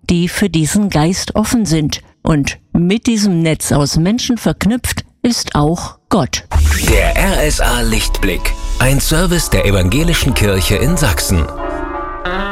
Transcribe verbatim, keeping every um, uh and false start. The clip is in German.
die für diesen Geist offen sind. Und mit diesem Netz aus Menschen verknüpft ist auch Gott. Der R S A Lichtblick, ein Service der Evangelischen Kirche in Sachsen.